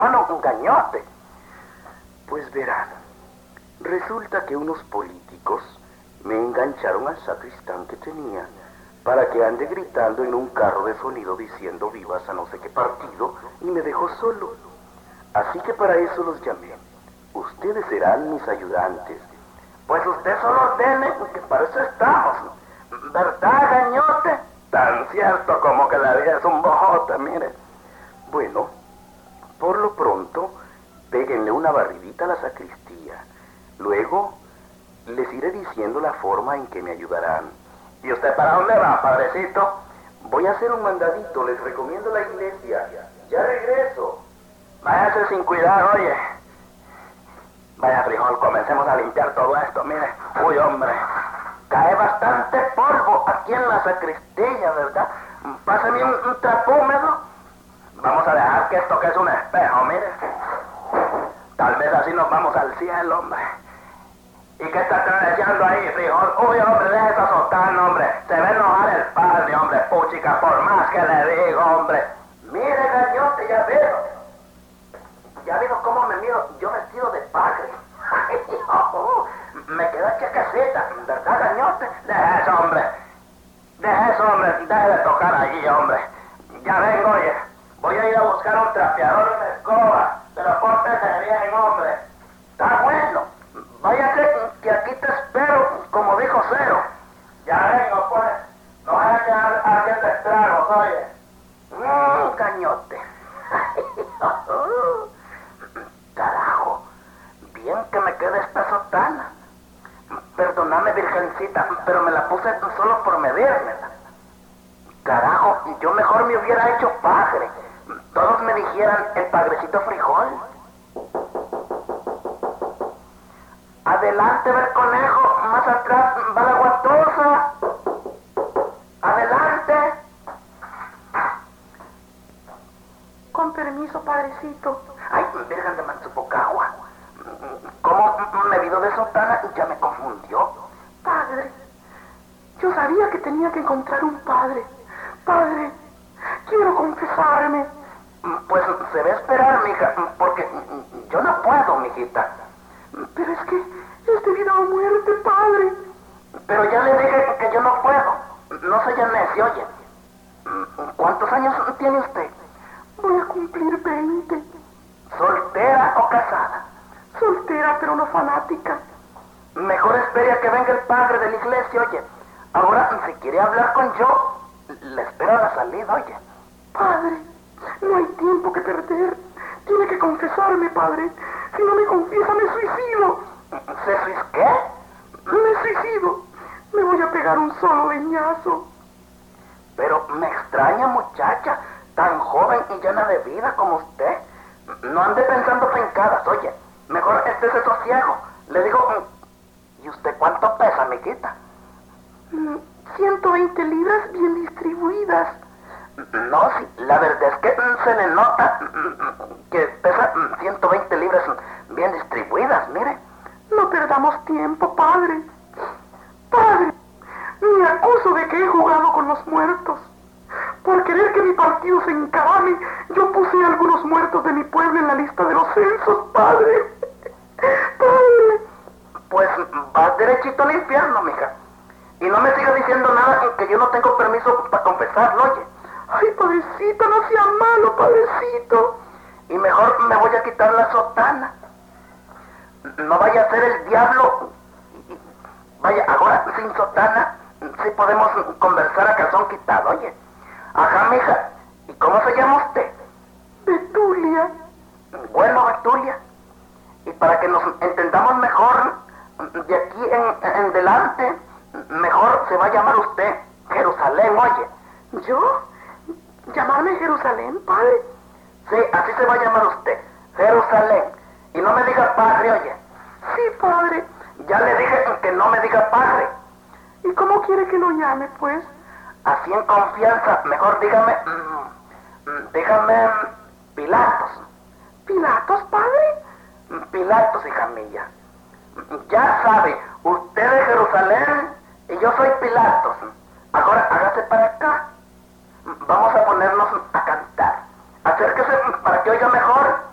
Ah, no, un gañote. Pues verán, resulta que unos políticos me engancharon al sacristán que tenía para que ande gritando en un carro de sonido diciendo vivas a no sé qué partido y me dejó solo. Así que para eso los llamé. Ustedes serán mis ayudantes. Pues usted solo ordene, que para eso estamos. ¿Verdad, gañote? Tan cierto como que la vida es un bojote, mire. Bueno, por lo pronto, péguenle una barridita a la sacristía. Luego, les iré diciendo la forma en que me ayudarán. ¿Y usted para dónde va, padrecito? Voy a hacer un mandadito, les recomiendo la iglesia. Ya regreso. Váyase sin cuidado, oye. Vaya, frijol, comencemos a limpiar todo esto, mire. Uy, hombre, cae bastante polvo aquí en la sacristía, ¿verdad? Pásame un trapo húmedo. Vamos a dejar que esto que es un espejo, mire. Tal vez así nos vamos al cielo, hombre. ¿Y qué está deseando ahí, frijol? Uy, hombre, deja esa sotana, hombre. Se ve enojar el padre, hombre, puchica, por más que le digo, hombre. Mire, gañote, ya veo. Ya vieron cómo me miro yo vestido de padre. Me queda chacaceta, ¿verdad, gañote? Deja eso, hombre. Deje de tocar allí, hombre. Ya vengo, oye. Voy a ir a buscar un trapeador y una escoba. Pero pórtese bien, hombre. Está bueno. Váyase que aquí te espero, como dijo Cero. Ya vengo, pues. No vaya a quedar haciendo estragos, oye. Gañote. Carajo, bien que me quede esta sotana. Perdóname, virgencita, pero me la puse solo por medírmela. Carajo, yo mejor me hubiera hecho padre. Todos me dijeran el padrecito frijol. Adelante, ver conejo, más atrás va la guatosa. Adelante. Con permiso, padrecito. Ay, virgen de Mansupocagua. ¿Cómo me vino de sotana y ya me confundió? Padre, yo sabía que tenía que encontrar un padre. Padre, quiero confesarme. Pues se va a esperar, mija, porque yo no puedo, mijita. Pero es que es de vida o muerte, padre. Pero ya le dije que yo no puedo. No se necio, oye. ¿Cuántos años tiene usted? Voy a cumplir 20. ¿Soltera o casada? Soltera, pero no fanática. Mejor espere a que venga el padre de la iglesia, oye. Ahora, si quiere hablar con yo, le espero a la salida, oye. Padre, no hay tiempo que perder. Tiene que confesarme, padre. Si no me confiesa, me suicido. ¿Qué? Me suicido. Me voy a pegar un solo leñazo. Pero me extraña, muchacha, tan joven y llena de vida como usted. No ande pensando pencadas, oye. Mejor estése sosiego. Le digo, ¿y usted cuánto pesa, amiguita? 120 libras bien distribuidas. No, sí, la verdad es que se le nota que pesa 120 libras bien distribuidas, mire. No perdamos tiempo, padre. Padre, me acuso de que he jugado con los muertos. Por querer que mi partido se encarame, yo puse a algunos muertos de mi pueblo en la lista de los censos, padre. Padre. Pues vas derechito al infierno, mija. Y no me sigas diciendo nada que yo no tengo permiso para confesarlo, oye. Ay, padrecito, no sea malo, padrecito. Y mejor me voy a quitar la sotana. No vaya a ser el diablo. Vaya, ahora sin sotana, sí podemos conversar a calzón quitado, oye. Ajá, mija. ¿Y cómo se llama usted? Betulia. Bueno, Betulia. Y para que nos entendamos mejor, de aquí en delante, mejor se va a llamar usted Jerusalén, oye. ¿Yo? ¿Llamarme Jerusalén, padre? Sí, así se va a llamar usted, Jerusalén. Y no me diga padre, oye. Sí, padre. Ya le dije que no me diga padre. ¿Y cómo quiere que lo llame, pues? Así en confianza, mejor dígame Pilatos. ¿Pilatos, padre? Pilatos, hija mía. Ya sabe, usted es Jerusalén y yo soy Pilatos. Ahora hágase para acá. Vamos a ponernos a cantar. Acérquese para que oiga mejor.